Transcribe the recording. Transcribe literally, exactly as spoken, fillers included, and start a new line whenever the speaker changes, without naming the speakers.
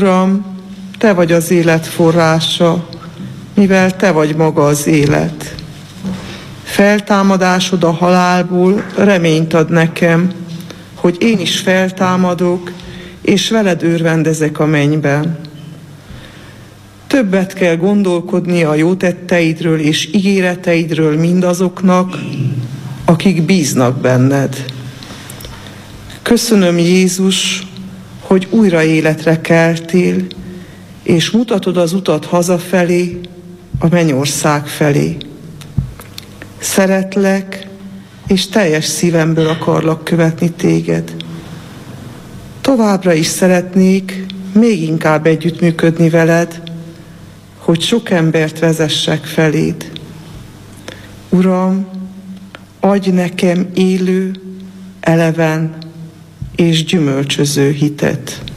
Uram, Te vagy az élet forrása, mivel Te vagy maga az élet. Feltámadásod a halálból reményt ad nekem, hogy én is feltámadok, és veled örvendezek a mennyben. Többet kell gondolkodni a jó tetteidről és ígéreteidről mindazoknak, akik bíznak benned. Köszönöm, Jézus, hogy újra életre keltél, és mutatod az utat hazafelé, a mennyország felé. Szeretlek, és teljes szívemből akarlak követni téged. Továbbra is szeretnék még inkább együttműködni veled, hogy sok embert vezessek feléd. Uram, adj nekem élő, eleven és gyümölcsöző hitet.